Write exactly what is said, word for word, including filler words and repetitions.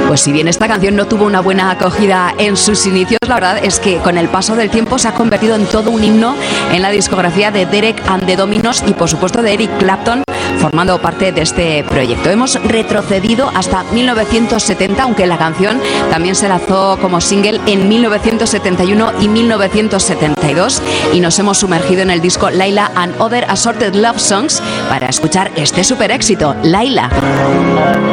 Pues si bien esta canción no tuvo una buena acogida en sus inicios, la verdad es que con el paso del tiempo se ha convertido en todo un himno en la discografía de Derek and the Dominos y por supuesto de Eric Clapton, formando parte de este proyecto. Hemos retrocedido hasta mil novecientos setenta, aunque la canción también se lanzó como single en mil novecientos setenta y uno y mil novecientos setenta y dos, y nos hemos sumergido en el disco Laila and Other Assorted Love Songs para escuchar este super éxito, Laila.